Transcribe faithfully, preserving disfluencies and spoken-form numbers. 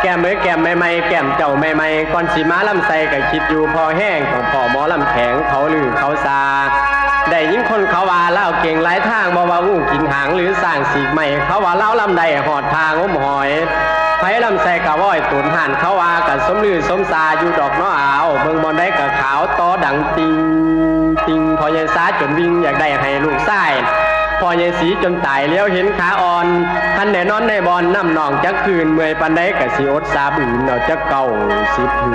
แก้มเอ้ยแก้มใหม่ๆแก้มเจ้าใหม่ๆก่อนสิมาลำใส่ก็คิดอยู่พอแห้งของพ่อหมอลำแข็งเขาลือเขาซาได้ยินคนเขาว่าเล่าเก่งหลายทางบ่ว่าอู้กินหางหรือสร้างสีกใหม่เขาว่าเล่าลำใดหอดทางอมหอยไผลำใส่กะว้อยตุนหันเขาว่ากับสมลือสมซาอยู่ดอกน้ออาวเบิ่งบอลได้กับขาวต้อดังติงติงพอยายสาจนวิ่งอยากได้ให้ลูกไส้พอยายสีจนตายเลี้ยวเห็นขาอ่อนท่านแน่นอนในบอลน้ำหนองจักคืนเมื่อยปันได้กับสิอดสาบืนเอาจะเก่าสิบ